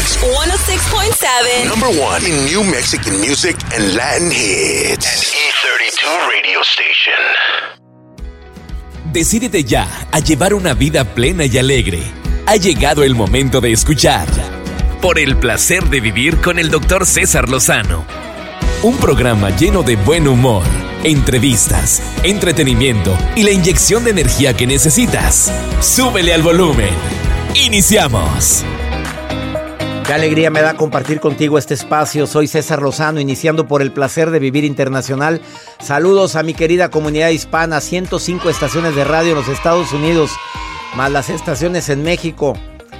Mix 106.7. Number 1 in New Mexican music and Latin hits. An E32 radio station. Decídete ya a llevar una vida plena y alegre. Ha llegado el momento de escuchar Por el placer de vivir con el Dr. César Lozano. Un programa lleno de buen humor, entrevistas, entretenimiento y la inyección de energía que necesitas. Súbele al volumen. ¡Iniciamos! Qué alegría me da compartir contigo este espacio. Soy César Lozano, iniciando Por el placer de vivir internacional. Saludos a mi querida comunidad hispana. 105 estaciones de radio en los Estados Unidos, más las estaciones en México.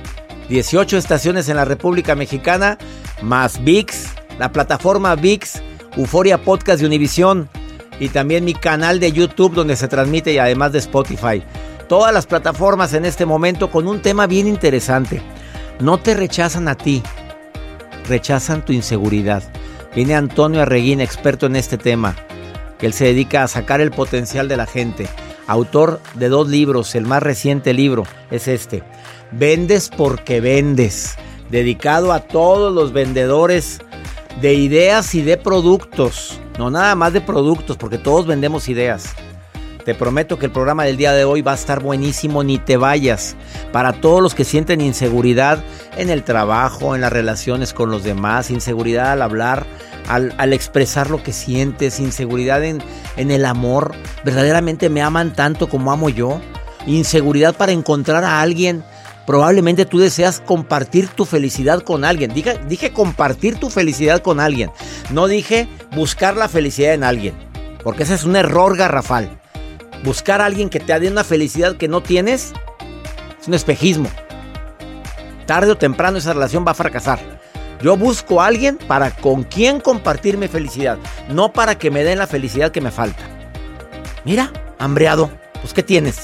18 estaciones en la República Mexicana, más ViX, la plataforma ViX, Euforia Podcast de Univisión y también mi canal de YouTube donde se transmite, y además de Spotify. Todas las plataformas en este momento con un tema bien interesante. No te rechazan a ti, rechazan tu inseguridad. Viene Antonio Arreguín, experto en este tema, que él se dedica a sacar el potencial de la gente. Autor de 2 libros, el más reciente libro es este, Vendes porque vendes, dedicado a todos los vendedores de ideas y de productos. No nada más de productos, porque todos vendemos ideas. Te prometo que el programa del día de hoy va a estar buenísimo, ni te vayas. Para todos los que sienten inseguridad en el trabajo, en las relaciones con los demás, inseguridad al hablar, al expresar lo que sientes, inseguridad en el amor. ¿Verdaderamente me aman tanto como amo yo? Inseguridad para encontrar a alguien. Probablemente tú deseas compartir tu felicidad con alguien. Dije compartir tu felicidad con alguien. No dije buscar la felicidad en alguien, porque ese es un error garrafal. Buscar a alguien que te dé una felicidad que no tienes es un espejismo. Tarde o temprano esa relación va a fracasar. Yo busco a alguien para con quien compartir mi felicidad, no para que me den la felicidad que me falta. Mira, hambreado, pues ¿qué tienes?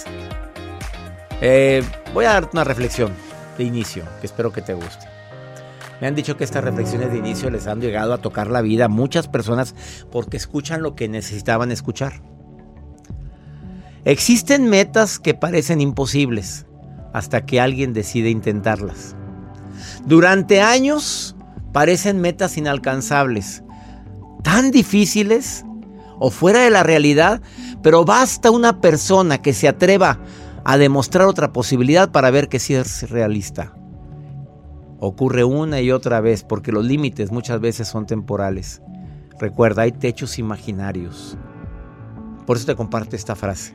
Voy a darte una reflexión de inicio, que espero que te guste. Me han dicho que estas reflexiones de inicio les han llegado a tocar la vida a muchas personas porque escuchan lo que necesitaban escuchar. Existen metas que parecen imposibles hasta que alguien decide intentarlas. Durante años parecen metas inalcanzables, tan difíciles o fuera de la realidad, pero basta una persona que se atreva a demostrar otra posibilidad para ver que sí es realista. Ocurre una y otra vez porque los límites muchas veces son temporales. Recuerda, hay techos imaginarios. Por eso te comparto esta frase.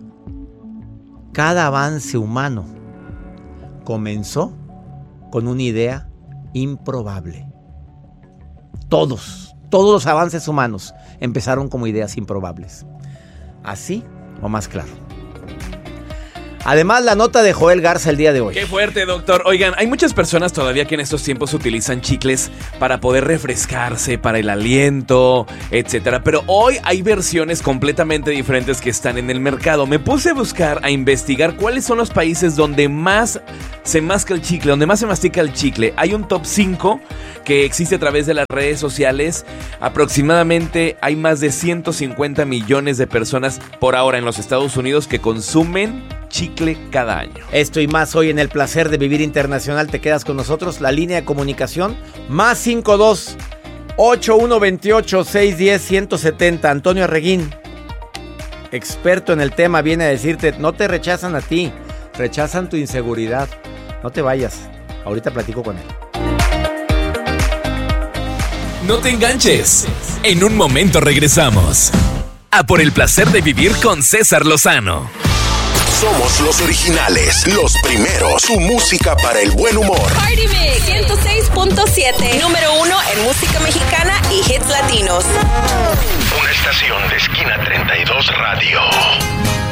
Cada avance humano comenzó con una idea improbable. Todos los avances humanos empezaron como ideas improbables. ¿Así o más claro? Además, la nota de Joel Garza el día de hoy. ¡Qué fuerte, doctor! Oigan, hay muchas personas todavía que en estos tiempos utilizan chicles para poder refrescarse, para el aliento, etcétera. Pero hoy hay versiones completamente diferentes que están en el mercado. Me puse a buscar, a investigar cuáles son los países donde más se masca el chicle, donde más se mastica el chicle. Hay un top 5 que existe a través de las redes sociales. Aproximadamente hay más de 150 millones de personas por ahora en los Estados Unidos que consumen chicle cada año. Esto y más hoy en El Placer de Vivir Internacional. Te quedas con nosotros. La línea de comunicación más 52-8128-610-170. Antonio Arreguín, experto en el tema, viene a decirte: no te rechazan a ti, rechazan tu inseguridad. No te vayas, ahorita platico con él. No te enganches. En un momento regresamos a Por el Placer de Vivir con César Lozano. Somos los originales, los primeros, tu música para el buen humor. Party Mix 106.7, número 1 en música mexicana y hits latinos. Una estación de Esquina 32 Radio.